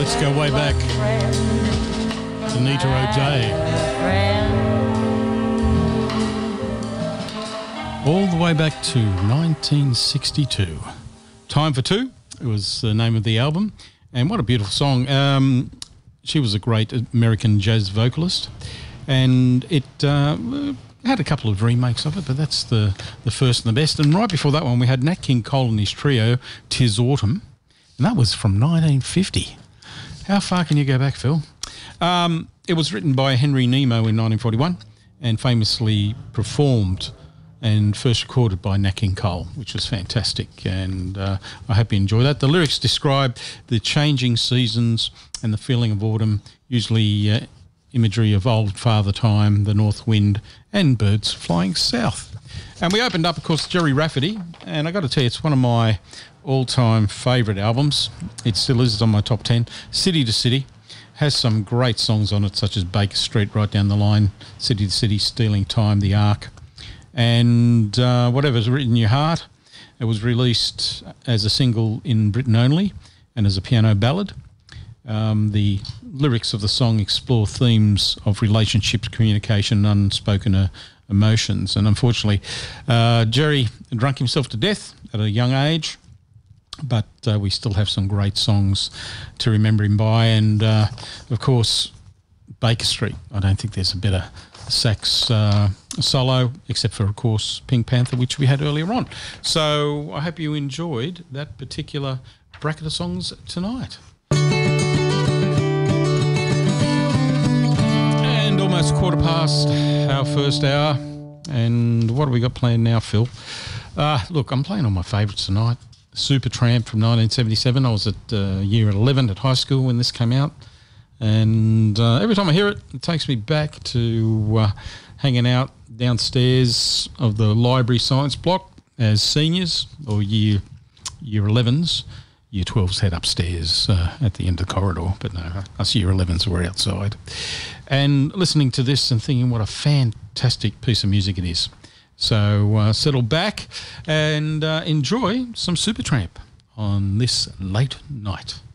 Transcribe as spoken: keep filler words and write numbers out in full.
Let's go way back. Anita O'Day. All the way back to nineteen sixty-two. Time for Two. It was the name of the album. And what a beautiful song. Um, she was a great American jazz vocalist. And it uh, had a couple of remakes of it, but that's the, the first and the best. And right before that one, we had Nat King Cole and his trio, 'Tis Autumn. And that was from nineteen fifty. How far can you go back, Phil? Um, it was written by Henry Nemo in nineteen forty-one and famously performed and first recorded by Nat King Cole, which was fantastic. And uh, I hope you enjoy that. The lyrics describe the changing seasons and the feeling of autumn, usually uh, imagery of old Father Time, the north wind, and birds flying south. And we opened up, of course, Gerry Rafferty, and I got to tell you, it's one of my all-time favourite albums. It still is, it's on my top ten. City to City has some great songs on it, such as Baker Street, right down the line, City to City, Stealing Time, The Ark, and uh, Whatever's Written in Your Heart. It was released as a single in Britain only and as a piano ballad. Um, the lyrics of the song explore themes of relationships, communication, and unspoken uh, emotions. And unfortunately, uh, Gerry drunk himself to death at a young age, but uh, we still have some great songs to remember him by. And, uh, of course, Baker Street. I don't think there's a better sax uh, solo, except for, of course, Pink Panther, which we had earlier on. So I hope you enjoyed that particular bracket of songs tonight. And almost quarter past our first hour. And what have we got planned now, Phil? Uh, look, I'm playing all my favourites tonight. Supertramp from nineteen seventy-seven. I was at uh, year eleven at high school when this came out. And uh, every time I hear it, it takes me back to uh, hanging out downstairs of the library science block as seniors, or year year elevens. Year twelves head upstairs uh, at the end of the corridor, but no, us year elevens were outside. And listening to this and thinking what a fantastic piece of music it is. So uh, settle back and uh, enjoy some Supertramp on this late night.